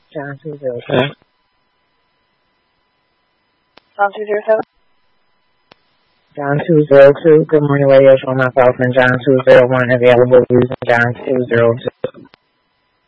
John 202. John 202. John 202. Good morning, radio show. Myself and John 201 available using John 202.